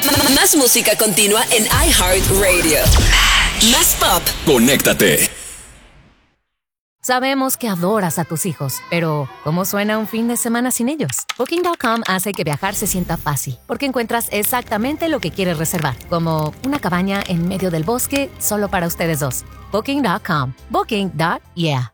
Más música continua en iHeartRadio. Más pop. Conéctate. Sabemos que adoras a tus hijos, pero ¿cómo suena un fin de semana sin ellos? Booking.com hace que viajar se sienta fácil, porque encuentras exactamente lo que quieres reservar, como una cabaña en medio del bosque solo para ustedes dos. Booking.com. Booking.yeah.